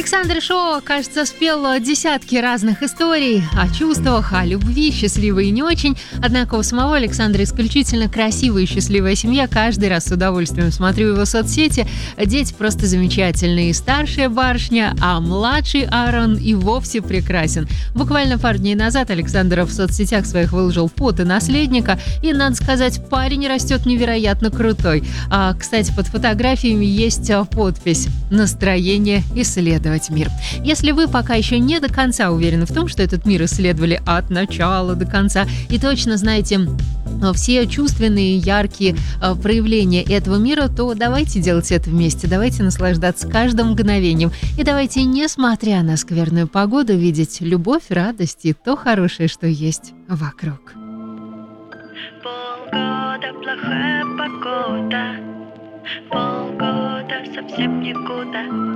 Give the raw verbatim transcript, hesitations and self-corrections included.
Александр Шоу, кажется, спел десятки разных историй о чувствах, о любви, счастливой и не очень. Однако у самого Александра исключительно красивая и счастливая семья. Каждый раз с удовольствием смотрю его соцсети. Дети просто замечательные. Старшая барышня, а младший Аарон и вовсе прекрасен. Буквально пару дней назад Александр в соцсетях своих выложил фото наследника. И, надо сказать, парень растет невероятно крутой. А, кстати, под фотографиями есть подпись «Настроение исследовать мир». Если вы пока еще не до конца уверены в том, что этот мир исследовали от начала до конца и точно знаете все чувственные, яркие проявления этого мира, то давайте делать это вместе, давайте наслаждаться каждым мгновением. И давайте, несмотря на скверную погоду, видеть любовь, радость и то хорошее, что есть вокруг. Полгода плохая погода, полгода совсем никуда.